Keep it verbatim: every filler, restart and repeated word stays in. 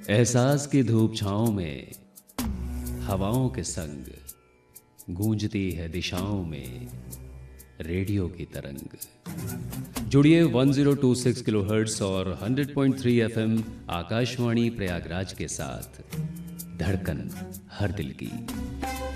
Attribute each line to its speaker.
Speaker 1: एहसास की धूप छाँव में हवाओं के संग गूंजती है दिशाओं में रेडियो की तरंग। जुड़िए one zero two six kilohertz और hundred point three FM Akashvani Prayagraj के साथ। धड़कन हर दिल की।